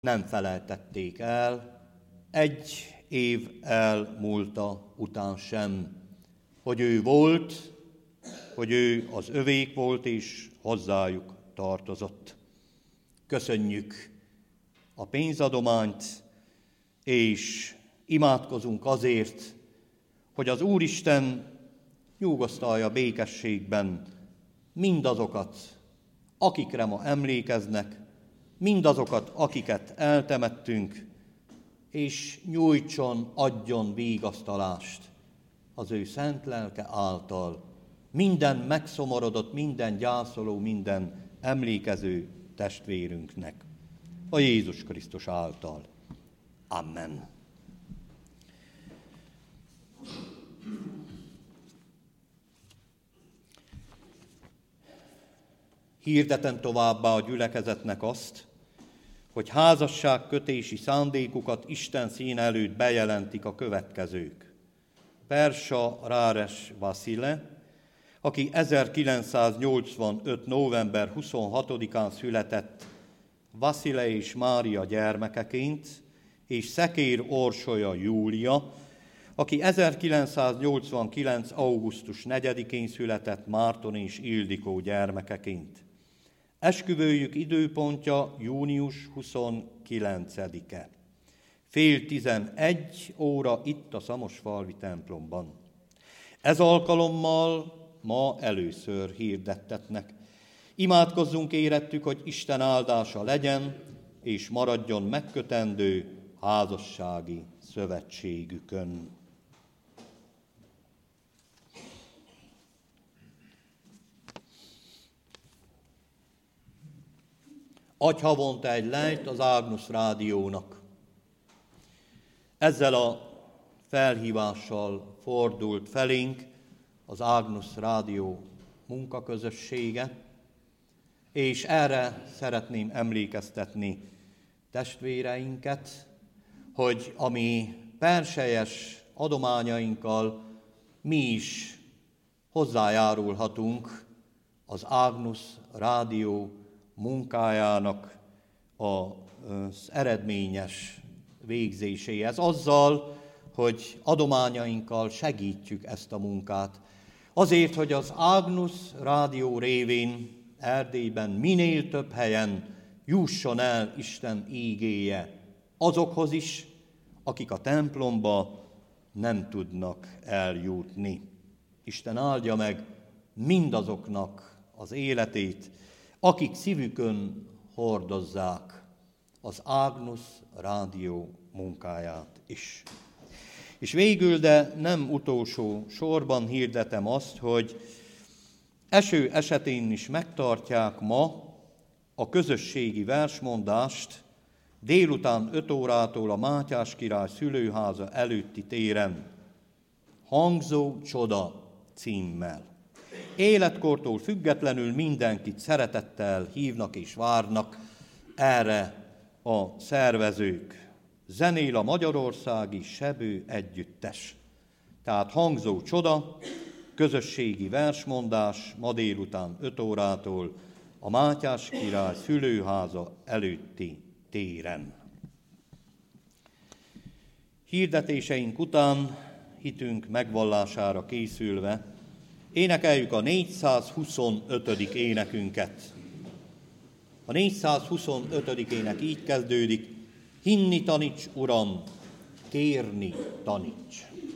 nem felejtették el, egy év elmúlta után sem, hogy ő volt, hogy ő az övék volt és hozzájuk tartozott. Köszönjük a pénzadományt, és imádkozunk azért, hogy az Úristen nyugosztalja békességben mindazokat, akikre ma emlékeznek, mindazokat, akiket eltemettünk, és nyújtson, adjon vigasztalást az ő szent lelke által minden megszomorodott, minden gyászoló, minden emlékező testvérünknek. A Jézus Krisztus által. Amen. Hirdetem továbbá a gyülekezetnek azt, hogy házasságkötési szándékukat Isten színe előtt bejelentik a következők. Persa Ráres Vasile, aki 1985. november 26-án született Vasile és Mária gyermekeként, és Szekér Orsolya Júlia, aki 1989. augusztus 4-én született Márton és Ildikó gyermekeként. Esküvőjük időpontja június 29-e. 10:11 itt a Szamosfalvi templomban. Ez alkalommal ma először hirdettetnek. Imádkozzunk érettük, hogy Isten áldása legyen, és maradjon megkötendő házassági szövetségükön. Adj havonta egy lejt az Ágnusz Rádiónak. Ezzel a felhívással fordult felénk az Ágnusz Rádió munkaközössége, és erre szeretném emlékeztetni testvéreinket, hogy a mi perselyes adományainkkal mi is hozzájárulhatunk az Ágnusz Rádió munkájának az eredményes végzéséhez, azzal, hogy adományainkkal segítjük ezt a munkát. Azért, hogy az Ágnusz Rádió révén Erdélyben minél több helyen jusson el Isten ígéje azokhoz is, akik a templomba nem tudnak eljutni. Isten áldja meg mindazoknak az életét, akik szívükön hordozzák az Ágnusz Rádió munkáját is. És végül, de nem utolsó sorban hirdetem azt, hogy eső esetén is megtartják ma a közösségi versmondást délután 5 órától a Mátyás király szülőháza előtti téren. Hangzó csoda címmel. Életkortól függetlenül mindenkit szeretettel hívnak és várnak erre a szervezők. Zenél a Magyarországi Sebő Együttes. Tehát hangzó csoda, közösségi versmondás ma délután 5 órától a Mátyás király szülőháza előtti téren. Hirdetéseink után hitünk megvallására készülve énekeljük a 425. énekünket. A 425. ének így kezdődik: hinni taníts, Uram, kérni taníts.